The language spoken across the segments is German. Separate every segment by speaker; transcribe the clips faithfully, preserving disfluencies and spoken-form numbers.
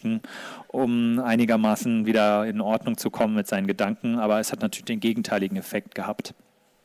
Speaker 1: trinken, um einigermaßen wieder in Ordnung zu kommen mit seinen Gedanken, aber es hat natürlich den gegenteiligen Effekt gehabt.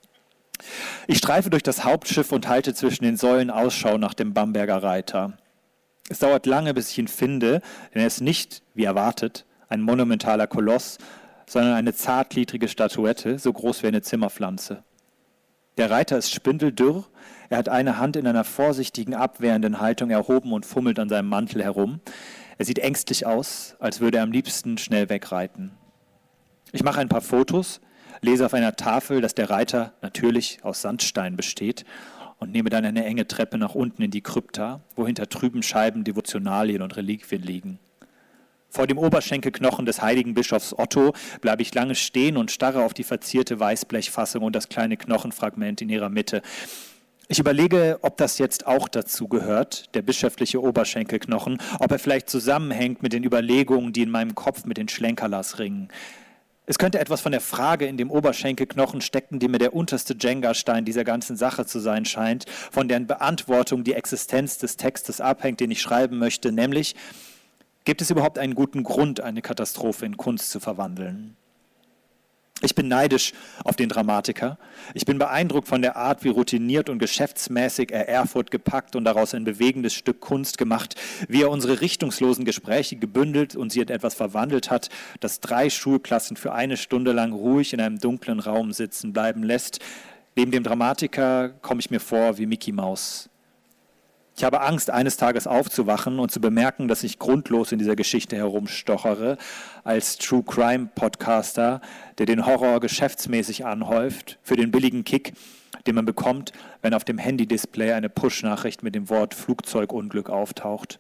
Speaker 1: Ich streife durch das Hauptschiff und halte zwischen den Säulen Ausschau nach dem Bamberger Reiter. Es dauert lange, bis ich ihn finde, denn er ist nicht, wie erwartet, ein monumentaler Koloss, sondern eine zartgliedrige Statuette, so groß wie eine Zimmerpflanze. Der Reiter ist spindeldürr, er hat eine Hand in einer vorsichtigen, abwehrenden Haltung erhoben und fummelt an seinem Mantel herum. Er sieht ängstlich aus, als würde er am liebsten schnell wegreiten. Ich mache ein paar Fotos, lese auf einer Tafel, dass der Reiter natürlich aus Sandstein besteht und nehme dann eine enge Treppe nach unten in die Krypta, wo hinter trüben Scheiben Devotionalien und Reliquien liegen. Vor dem Oberschenkelknochen des heiligen Bischofs Otto bleibe ich lange stehen und starre auf die verzierte Weißblechfassung und das kleine Knochenfragment in ihrer Mitte. Ich überlege, ob das jetzt auch dazu gehört, der bischöfliche Oberschenkelknochen, ob er vielleicht zusammenhängt mit den Überlegungen, die in meinem Kopf mit den Schlenkerlas ringen. Es könnte etwas von der Frage in dem Oberschenkelknochen stecken, die mir der unterste Jenga-Stein dieser ganzen Sache zu sein scheint, von deren Beantwortung die Existenz des Textes abhängt, den ich schreiben möchte, nämlich: Gibt es überhaupt einen guten Grund, eine Katastrophe in Kunst zu verwandeln? Ich bin neidisch auf den Dramatiker. Ich bin beeindruckt von der Art, wie routiniert und geschäftsmäßig er Erfurt gepackt und daraus ein bewegendes Stück Kunst gemacht, wie er unsere richtungslosen Gespräche gebündelt und sie in etwas verwandelt hat, das drei Schulklassen für eine Stunde lang ruhig in einem dunklen Raum sitzen bleiben lässt. Neben dem Dramatiker komme ich mir vor wie Mickey Maus. Ich habe Angst, eines Tages aufzuwachen und zu bemerken, dass ich grundlos in dieser Geschichte herumstochere, als True-Crime-Podcaster, der den Horror geschäftsmäßig anhäuft, für den billigen Kick, den man bekommt, wenn auf dem Handy-Display eine Push-Nachricht mit dem Wort Flugzeugunglück auftaucht.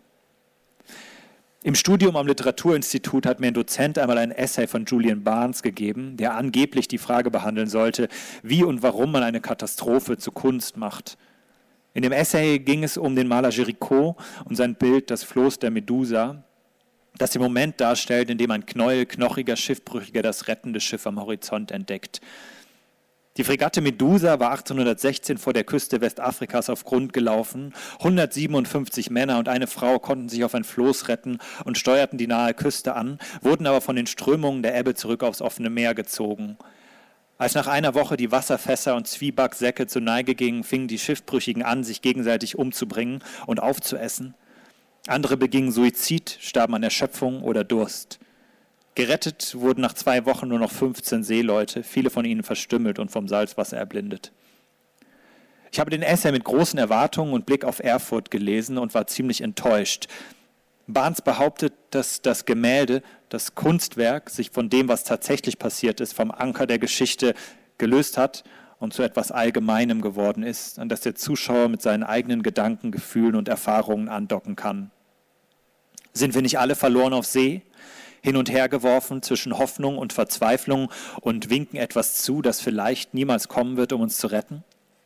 Speaker 1: Im Studium am Literaturinstitut hat mir ein Dozent einmal ein Essay von Julian Barnes gegeben, der angeblich die Frage behandeln sollte, wie und warum man eine Katastrophe zu Kunst macht. In dem Essay ging es um den Maler Géricault und sein Bild Das Floß der Medusa, das den Moment darstellt, in dem ein Knäuel knochiger Schiffbrüchiger das rettende Schiff am Horizont entdeckt. Die Fregatte Medusa war achtzehnhundertsechzehn vor der Küste Westafrikas auf Grund gelaufen. hundertsiebenundfünfzig Männer und eine Frau konnten sich auf ein Floß retten und steuerten die nahe Küste an, wurden aber von den Strömungen der Ebbe zurück aufs offene Meer gezogen. Als nach einer Woche die Wasserfässer und Zwiebacksäcke zur Neige gingen, fingen die Schiffbrüchigen an, sich gegenseitig umzubringen und aufzuessen. Andere begingen Suizid, starben an Erschöpfung oder Durst. Gerettet wurden nach zwei Wochen nur noch fünfzehn Seeleute, viele von ihnen verstümmelt und vom Salzwasser erblindet. Ich habe den Essay mit großen Erwartungen und Blick auf Erfurt gelesen und war ziemlich enttäuscht. Barnes behauptet, dass das Gemälde, das Kunstwerk, sich von dem, was tatsächlich passiert ist, vom Anker der Geschichte gelöst hat und zu etwas Allgemeinem geworden ist, an das der Zuschauer mit seinen eigenen Gedanken, Gefühlen und Erfahrungen andocken kann. Sind wir nicht alle verloren auf See, hin und her geworfen zwischen Hoffnung und Verzweiflung und winken etwas zu, das vielleicht niemals kommen wird, um uns zu retten?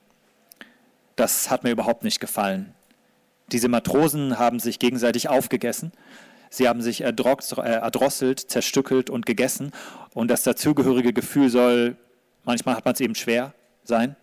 Speaker 1: Das hat mir überhaupt nicht gefallen. Diese Matrosen haben sich gegenseitig aufgegessen, sie haben sich erdrosselt, zerstückelt und gegessen und das dazugehörige Gefühl soll, manchmal hat man es eben schwer, sein.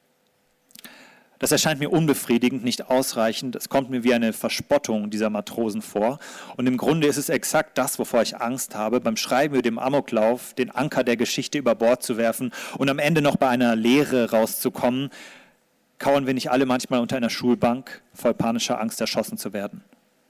Speaker 1: Das erscheint mir unbefriedigend, nicht ausreichend, es kommt mir wie eine Verspottung dieser Matrosen vor und im Grunde ist es exakt das, wovor ich Angst habe, beim Schreiben über den Amoklauf den Anker der Geschichte über Bord zu werfen und am Ende noch bei einer Lehre rauszukommen. Kauern wir nicht alle manchmal unter einer Schulbank, voll panischer Angst, erschossen zu werden?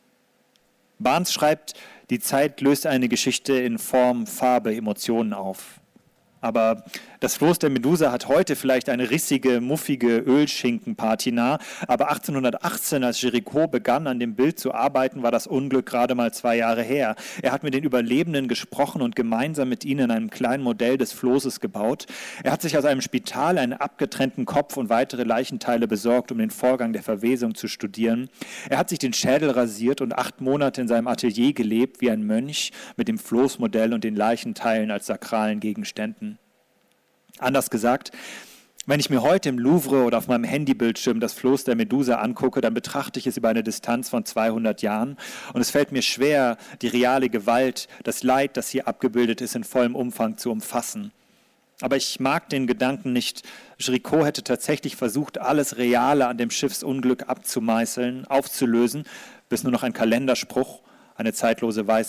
Speaker 1: Barnes schreibt, die Zeit löst eine Geschichte in Form, Farbe, Emotionen auf. Aber das Floß der Medusa hat heute vielleicht eine rissige, muffige Ölschinkenpatina, aber achtzehnhundertachtzehn, als Géricault begann, an dem Bild zu arbeiten, war das Unglück gerade mal zwei Jahre her. Er hat mit den Überlebenden gesprochen und gemeinsam mit ihnen in einem kleinen Modell des Floßes gebaut. Er hat sich aus einem Spital einen abgetrennten Kopf und weitere Leichenteile besorgt, um den Vorgang der Verwesung zu studieren. Er hat sich den Schädel rasiert und acht Monate in seinem Atelier gelebt, wie ein Mönch, mit dem Floßmodell und den Leichenteilen als sakralen Gegenständen. Anders gesagt, wenn ich mir heute im Louvre oder auf meinem Handybildschirm das Floß der Medusa angucke, dann betrachte ich es über eine Distanz von zweihundert Jahren und es fällt mir schwer, die reale Gewalt, das Leid, das hier abgebildet ist, in vollem Umfang zu umfassen. Aber ich mag den Gedanken nicht. Géricault hätte tatsächlich versucht, alles Reale an dem Schiffsunglück abzumeißeln, aufzulösen, bis nur noch ein Kalenderspruch, eine zeitlose Weisheit